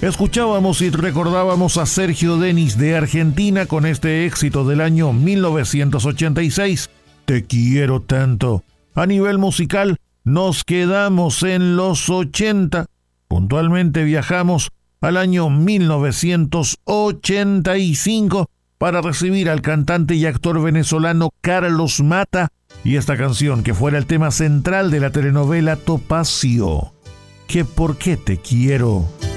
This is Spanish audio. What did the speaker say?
Escuchábamos y recordábamos a Sergio Denis de Argentina con este éxito del año 1986, Te quiero tanto. A nivel musical, nos quedamos en los 80. Puntualmente viajamos al año 1985 para recibir al cantante y actor venezolano Carlos Mata y esta canción que fuera el tema central de la telenovela Topacio. ¿Que por qué te quiero?